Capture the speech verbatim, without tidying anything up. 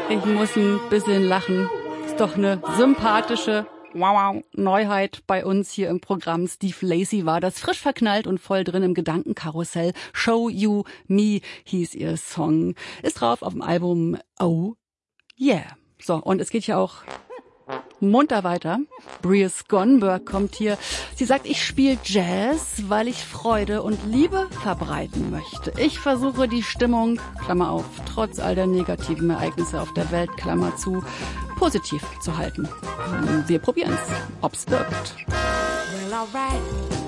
Ich muss ein bisschen lachen. Ist doch eine sympathische wow, Neuheit bei uns hier im Programm. Steve Lacy war das, frisch verknallt und voll drin im Gedankenkarussell. Show You Me hieß ihr Song. Ist drauf auf dem Album Oh Yeah. So, und es geht ja auch munter weiter. Bria Skonberg kommt hier. Sie sagt, ich spiele Jazz, weil ich Freude und Liebe verbreiten möchte. Ich versuche die Stimmung, Klammer auf, trotz all der negativen Ereignisse auf der Welt, Klammer zu, positiv zu halten. Wir probieren's, ob's wirkt. Well, alright.